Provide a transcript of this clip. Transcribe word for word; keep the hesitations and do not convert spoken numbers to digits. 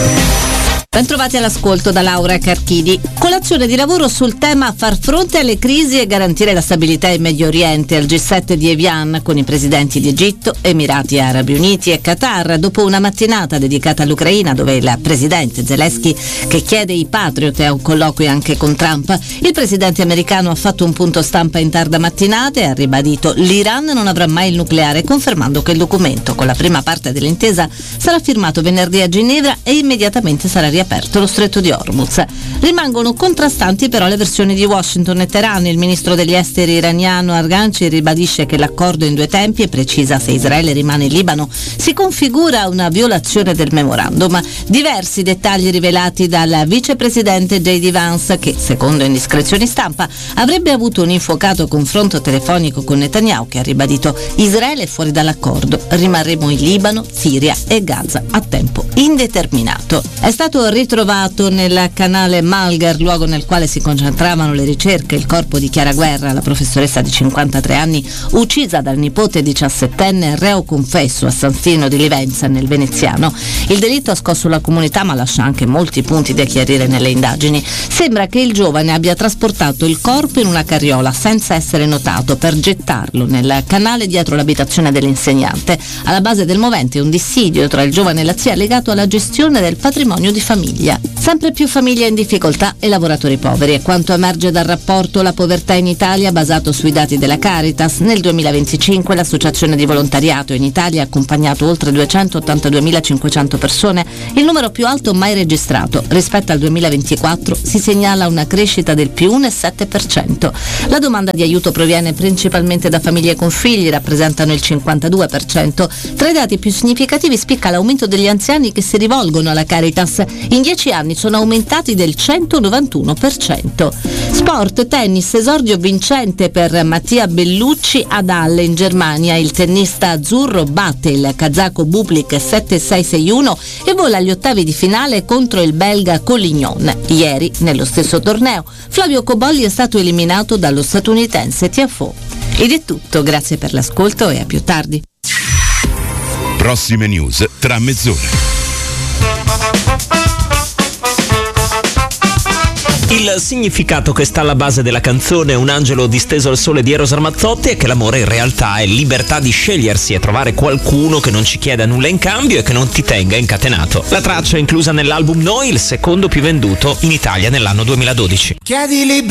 Bentrovati all'ascolto da Laura Carchidi. Colazione di lavoro sul tema far fronte alle crisi e garantire la stabilità in Medio Oriente al G sette di Evian con i presidenti di Egitto, Emirati Arabi Uniti e Qatar, dopo una mattinata dedicata all'Ucraina dove il presidente Zelensky che chiede i Patriot e a un colloquio anche con Trump. Il presidente americano ha fatto un punto stampa in tarda mattinata e ha ribadito l'Iran non avrà mai il nucleare, confermando che il documento con la prima parte dell'intesa sarà firmato venerdì a Ginevra e immediatamente sarà riaperto aperto lo stretto di Hormuz. Rimangono contrastanti però le versioni di Washington e Teheran. Il ministro degli esteri iraniano Arghanci ribadisce che l'accordo in due tempi e precisa se Israele rimane in Libano si configura una violazione del memorandum. Diversi dettagli rivelati dal vicepresidente J D Vance che, secondo indiscrezioni stampa, avrebbe avuto un infuocato confronto telefonico con Netanyahu che ha ribadito Israele è fuori dall'accordo, rimarremo in Libano, Siria e Gaza a tempo indeterminato. È stato ritrovato nel canale Malgar, luogo nel quale si concentravano le ricerche, il corpo di Chiara Guerra, la professoressa di cinquantatré anni uccisa dal nipote diciassettenne reo confesso a San Stino di Livenza nel Veneziano. Il delitto ha scosso la comunità ma lascia anche molti punti da chiarire nelle indagini. Sembra che il giovane abbia trasportato il corpo in una carriola senza essere notato per gettarlo nel canale dietro l'abitazione dell'insegnante. Alla base del movente un dissidio tra il giovane e la zia legato alla gestione del patrimonio di famiglia. Sempre più famiglie in difficoltà e lavoratori poveri è quanto emerge dal rapporto La povertà in Italia basato sui dati della Caritas. Nel duemilaventicinque l'associazione di volontariato in Italia ha accompagnato oltre duecentottantaduemilacinquecento persone, il numero più alto mai registrato. Rispetto al duemilaventiquattro si segnala una crescita del più uno virgola sette per cento. La domanda di aiuto proviene principalmente da famiglie con figli, rappresentano il cinquantadue per cento. Tra i dati più significativi spicca l'aumento degli anziani che si rivolgono alla Caritas. In dieci anni sono aumentati del centonovantuno per cento. Sport, tennis, esordio vincente per Mattia Bellucci ad Halle in Germania. Il tennista azzurro batte il kazako Bublik sette sei sei uno e vola agli ottavi di finale contro il belga Collignon. Ieri, nello stesso torneo, Flavio Cobolli è stato eliminato dallo statunitense Tiafoe. Ed è tutto, grazie per l'ascolto e a più tardi. Prossime news tra mezz'ora. Il significato che sta alla base della canzone Un angelo disteso al sole di Eros Ramazzotti è che l'amore in realtà è libertà di scegliersi e trovare qualcuno che non ci chieda nulla in cambio e che non ti tenga incatenato. La traccia è inclusa nell'album Noi, il secondo più venduto in Italia nell'anno duemiladodici. Chiedi libertà